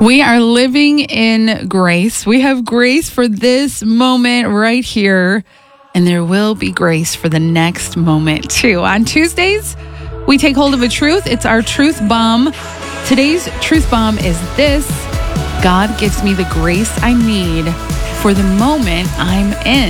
We are living in grace. We have grace for this moment right here, and there will be grace for the next moment too. On Tuesdays, we take hold of a truth. It's our truth bomb. Today's truth bomb is this: God gives me the grace I need for the moment I'm in.